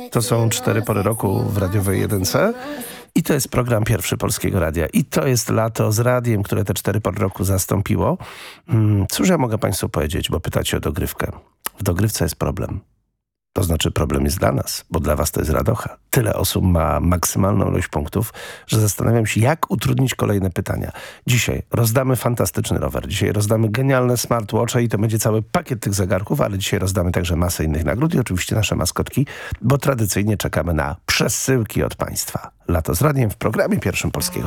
To są 4 pory roku w radiowej Jedynce. I to jest program Pierwszy Polskiego Radia. I to jest lato z radiem, które te 4 pory roku zastąpiło. Cóż ja mogę państwu powiedzieć, bo pytacie o dogrywkę. W dogrywce jest problem. To znaczy problem jest dla nas, bo dla was to jest radocha. Tyle osób ma maksymalną ilość punktów, że zastanawiam się, jak utrudnić kolejne pytania. Dzisiaj rozdamy fantastyczny rower, dzisiaj rozdamy genialne smartwatche i to będzie cały pakiet tych zegarków, ale dzisiaj rozdamy także masę innych nagród i oczywiście nasze maskotki, bo tradycyjnie czekamy na przesyłki od państwa. Lato z radiem w programie Pierwszym Polskiego.